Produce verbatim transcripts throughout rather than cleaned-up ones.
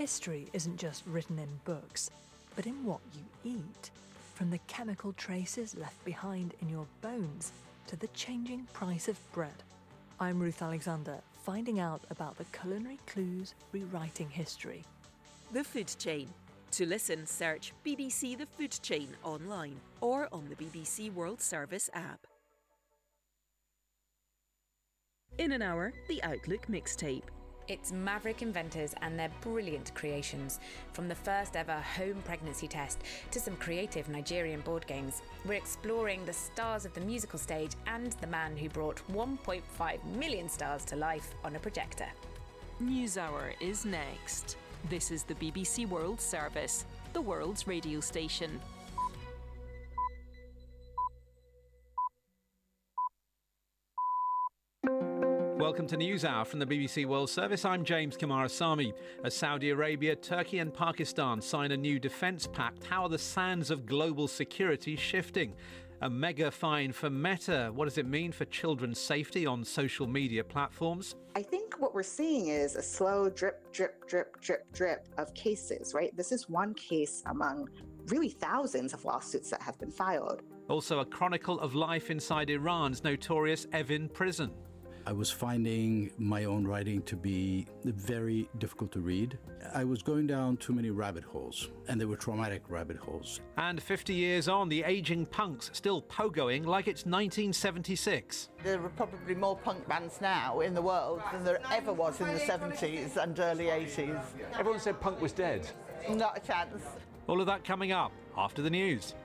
History isn't just written in books, but in what you eat. From the chemical traces left behind in your bones to the changing price of bread. I'm Ruth Alexander, finding out about the culinary clues rewriting history. The Food Chain. To listen, search B B C The Food Chain online or on the B B C World Service app. In an hour, the Outlook mixtape. It's maverick inventors and their brilliant creations. From the first ever home pregnancy test to some creative Nigerian board games, we're exploring the stars of the musical stage and the man who brought one point five million stars to life on a projector. NewsHour is next. This is the B B C World Service, the world's radio station. Welcome to NewsHour from the B B C World Service. I'm James Kamarasamy. As Saudi Arabia, Turkey and Pakistan sign a new defence pact, how are the sands of global security shifting? A mega fine for Meta. What does it mean for children's safety on social media platforms? I think what we're seeing is a slow drip, drip, drip, drip, drip of cases, right? This is one case among really thousands of lawsuits that have been filed. Also, a chronicle of life inside Iran's notorious Evin prison. I was finding my own writing to be very difficult to read. I was going down too many rabbit holes, and they were traumatic rabbit holes. And fifty years on, the ageing punks still pogoing like it's nineteen seventy-six. There are probably more punk bands now in the world than there ever was in the seventies and early eighties. Everyone said punk was dead. Not a chance. All of that coming up after the news.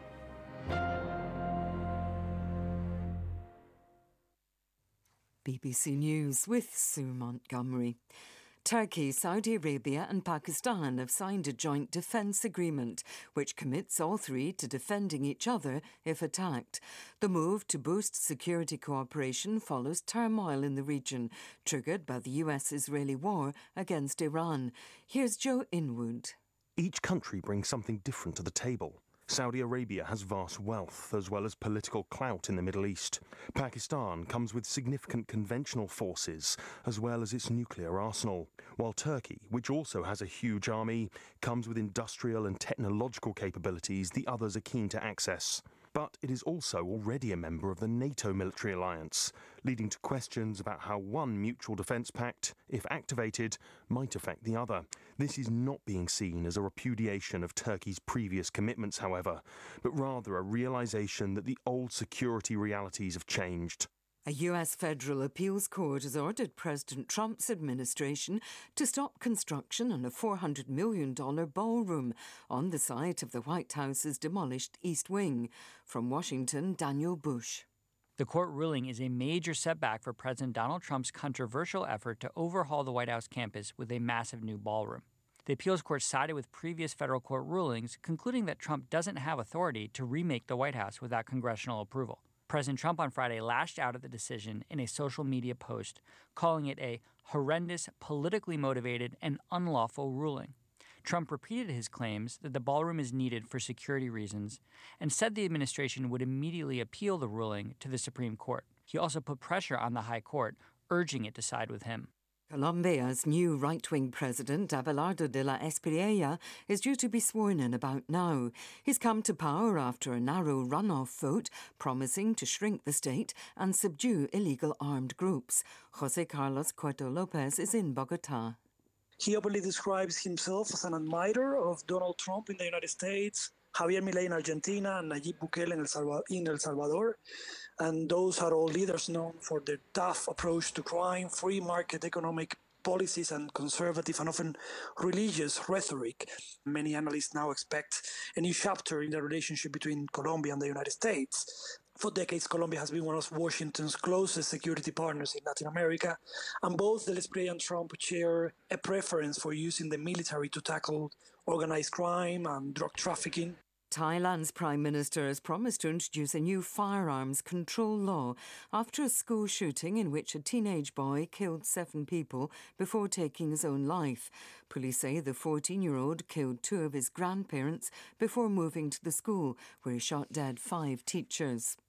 B B C News with Sue Montgomery. Turkey, Saudi Arabia and Pakistan have signed a joint defence agreement which commits all three to defending each other if attacked. The move to boost security cooperation follows turmoil in the region, triggered by the U S-Israeli war against Iran. Here's Joe Inwood. Each country brings something different to the table. Saudi Arabia has vast wealth as well as political clout in the Middle East. Pakistan comes with significant conventional forces as well as its nuclear arsenal, while Turkey, which also has a huge army, comes with industrial and technological capabilities the others are keen to access. But it is also already a member of the NATO military alliance, leading to questions about how one mutual defence pact, if activated, might affect the other. This is not being seen as a repudiation of Turkey's previous commitments, however, but rather a realisation that the old security realities have changed. A U S federal appeals court has ordered President Trump's administration to stop construction on a four hundred million dollars ballroom on the site of the White House's demolished East Wing. From Washington, Daniel Bush. The court ruling is a major setback for President Donald Trump's controversial effort to overhaul the White House campus with a massive new ballroom. The appeals court sided with previous federal court rulings, concluding that Trump doesn't have authority to remake the White House without congressional approval. President Trump on Friday lashed out at the decision in a social media post, calling it a horrendous, politically motivated, and unlawful ruling. Trump repeated his claims that the ballroom is needed for security reasons and said the administration would immediately appeal the ruling to the Supreme Court. He also put pressure on the High Court, urging it to side with him. Colombia's new right-wing president, Abelardo de la Espriella, is due to be sworn in about now. He's come to power after a narrow runoff vote, promising to shrink the state and subdue illegal armed groups. José Carlos Cueto López is in Bogotá. He openly describes himself as an admirer of Donald Trump in the United States, Javier Milei in Argentina, and Nayib Bukele in El, Salva- in El Salvador. And those are all leaders known for their tough approach to crime, free market economic policies, and conservative and often religious rhetoric. Many analysts now expect a new chapter in the relationship between Colombia and the United States. For decades, Colombia has been one of Washington's closest security partners in Latin America, and both de la Espriella and Trump share a preference for using the military to tackle organized crime and drug trafficking. Thailand's Prime Minister has promised to introduce a new firearms control law after a school shooting in which a teenage boy killed seven people before taking his own life. Police say the fourteen-year-old killed two of his grandparents before moving to the school, where he shot dead five teachers.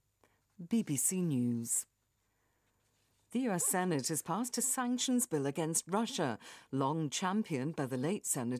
B B C News. The U S Senate has passed a sanctions bill against Russia, long championed by the late Senator